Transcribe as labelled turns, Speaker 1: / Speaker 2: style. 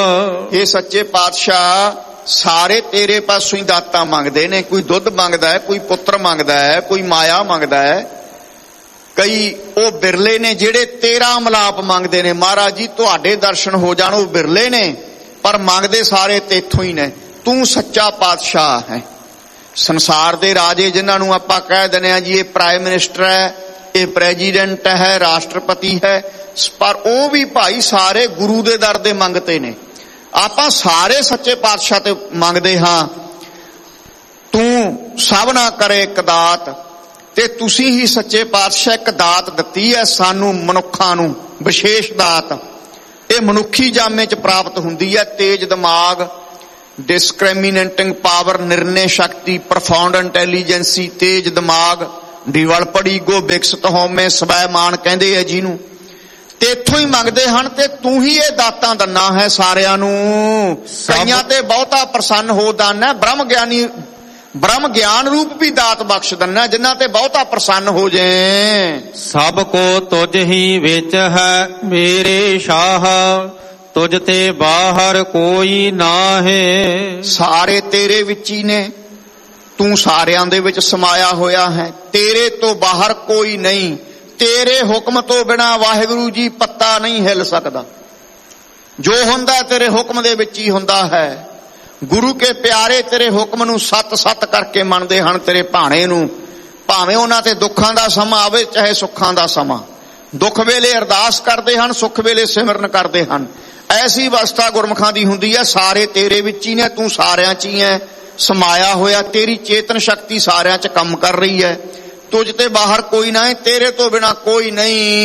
Speaker 1: ਇਹ ਸੱਚੇ ਪਾਤਸ਼ਾਹ ਸਾਰੇ ਤੇਰੇ ਪਾਸੋਂ ਹੀ ਦਾਤਾਂ ਮੰਗਦੇ ਨੇ। ਕੋਈ ਦੁੱਧ ਮੰਗਦਾ ਹੈ, ਕੋਈ ਪੁੱਤਰ ਮੰਗਦਾ ਹੈ, ਕੋਈ ਮਾਇਆ ਮੰਗਦਾ ਹੈ। ਕਈ ਉਹ ਬਿਰਲੇ ਨੇ ਜਿਹੜੇ ਤੇਰਾ ਮਿਲਾਪ ਮੰਗਦੇ ਨੇ। ਮਹਾਰਾਜ ਜੀ ਤੁਹਾਡੇ ਦਰਸ਼ਨ ਹੋ ਜਾਣ, ਉਹ ਬਿਰਲੇ ਨੇ ਪਰ ਮੰਗਦੇ ਸਾਰੇ ਤੇਥੋਂ ਹੀ ਨੇ। ਤੂੰ ਸੱਚਾ ਪਾਤਸ਼ਾਹ ਹੈ। ਸੰਸਾਰ ਦੇ ਰਾਜੇ ਜਿਨ੍ਹਾਂ ਨੂੰ ਆਪਾਂ ਕਹਿ ਦਿੰਦੇ ਆ ਜੀ ਇਹ ਪ੍ਰਾਈਮ ਮਿਨਿਸਟਰ ਹੈ, ਇਹ ਪ੍ਰੈਜ਼ੀਡੈਂਟ ਹੈ, ਰਾਸ਼ਟਰਪਤੀ ਹੈ, ਪਰ ਉਹ ਵੀ ਭਾਈ ਸਾਰੇ ਗੁਰੂ ਦੇ ਦਰ ਦੇ ਮੰਗਤੇ ਨੇ। ਆਪਾਂ ਸਾਰੇ ਸੱਚੇ ਪਾਤਸ਼ਾਹ ਤੇ ਮੰਗਦੇ ਹਾਂ। ਤੂੰ ਸਭਨਾ ਕਰੇ ਇੱਕ ਦਾਤ, ਤੇ ਤੁਸੀਂ ਹੀ ਸੱਚੇ ਪਾਤਸ਼ਾਹ ਇੱਕ ਦਾਤ ਦਿੱਤੀ ਹੈ ਸਾਨੂੰ ਮਨੁੱਖਾਂ ਨੂੰ, ਵਿਸ਼ੇਸ਼ ਦਾਤ। ਇਹ ਮਨੁੱਖੀ ਜਾਮੇ ਚ ਪ੍ਰਾਪਤ ਹੁੰਦੀ ਹੈ। ਤੇਜ ਦਿਮਾਗ, ਡਿਸਕ੍ਰਿਮੀਨੇਟਿੰਗ ਪਾਵਰ, ਨਿਰਣੇ ਸ਼ਕਤੀ, ਪ੍ਰੋਫਾਉਂਡ ਇੰਟੈਲੀਜੈਂਸੀ, ਤੇਜ ਦਿਮਾਗ, ਡਿਵੈਲਪਡ ਈਗੋ, ਵਿਕਸਿਤ ਹਉਮੈ, ਸਵੈਮਾਨ ਕਹਿੰਦੇ ਆ ਜਿਹਨੂੰ। ਤੇ ਇੱਥੋਂ ਹੀ ਮੰਗਦੇ ਹਨ ਤੇ ਤੂੰ ਹੀ ਇਹ ਦਾਤਾਂ ਦੰਨਾ ਹੈ ਸਾਰਿਆਂ ਨੂੰ। ਕਈਆਂ ਤੇ ਬਹੁਤਾ ਪ੍ਰਸੰਨ ਹੋ ਦਾਨਾ, ਬ੍ਰਹਮ ਗਿਆਨ ਰੂਪ ਵੀ ਦਾਤ ਬਖਸ਼ ਦੰਨਾ ਜਿਨ੍ਹਾਂ ਤੇ ਬਹੁਤਾ ਪ੍ਰਸੰਨ ਹੋ ਜੇ।
Speaker 2: ਸਭ ਕੋ ਤੁਝ ਹੀ ਵਿੱਚ ਹੈ ਮੇਰੇ ਸ਼ਾਹ, ਤੁਝ ਤੇ ਬਾਹਰ ਕੋਈ ਨਾ ਹੈ। ਸਾਰੇ
Speaker 1: ਤੇਰੇ ਵਿੱਚ ਹੀ ਨੇ, ਤੂੰ ਸਾਰਿਆਂ ਦੇ ਵਿੱਚ ਸਮਾਇਆ ਹੋਇਆ ਹੈ। ਤੇਰੇ ਤੋਂ ਬਾਹਰ ਕੋਈ ਨਹੀਂ। ਤੇਰੇ ਹੁਕਮ ਤੋਂ ਬਿਨਾਂ ਵਾਹਿਗੁਰੂ ਜੀ ਪੱਤਾ ਨਹੀਂ ਹਿੱਲ ਸਕਦਾ। ਜੋ ਹੁੰਦਾ ਤੇਰੇ ਹੁਕਮ ਦੇ ਵਿੱਚ ਹੀ ਹੁੰਦਾ ਹੈ। ਗੁਰੂ ਕੇ ਪਿਆਰੇ ਤੇਰੇ ਹੁਕਮ ਨੂੰ ਸੱਤ ਸੱਤ ਕਰਕੇ ਮੰਨਦੇ ਹਨ, ਤੇਰੇ ਭਾਣੇ ਨੂੰ। ਭਾਵੇਂ ਉਹਨਾਂ ਤੇ ਦੁੱਖਾਂ ਦਾ ਸਮਾਂ ਆਵੇ ਚਾਹੇ ਸੁੱਖਾਂ ਦਾ ਸਮਾਂ। ਦੁੱਖ ਵੇਲੇ ਅਰਦਾਸ ਕਰਦੇ ਹਨ, ਸੁੱਖ ਵੇਲੇ ਸਿਮਰਨ ਕਰਦੇ ਹਨ। ਐਸੀ ਅਵਸਥਾ ਗੁਰਮੁਖਾਂ ਦੀ ਹੁੰਦੀ ਹੈ। ਸਾਰੇ ਤੇਰੇ ਵਿੱਚ ਹੀ ਨੇ, ਤੂੰ ਸਾਰਿਆਂ 'ਚ ਹੀ ਹੈ ਸਮਾਇਆ ਹੋਇਆ। ਤੇਰੀ ਚੇਤਨ ਸ਼ਕਤੀ ਸਾਰਿਆਂ 'ਚ ਕੰਮ ਕਰ ਰਹੀ ਹੈ। ਤੁਝ ਤੇ ਬਾਹਰ ਕੋਈ ਨਾ ਹੈ, ਤੇਰੇ ਤੋਂ ਬਿਨਾਂ ਕੋਈ ਨਹੀਂ।